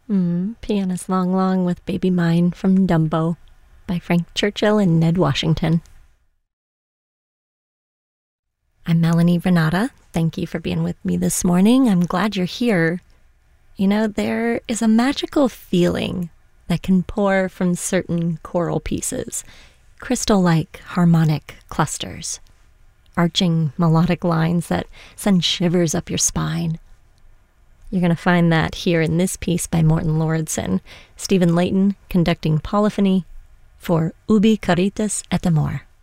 Pianist Long Long with Baby Mine from Dumbo by Frank Churchill and Ned Washington. I'm Melanie Renata. Thank you for being with me this morning. I'm glad you're here. You know, there is a magical feeling that can pour from certain choral pieces, crystal-like harmonic clusters, arching melodic lines that send shivers up your spine. You're going to find that here in this piece by Morton Lauridsen, Stephen Layton conducting polyphony for Ubi Caritas et Amor.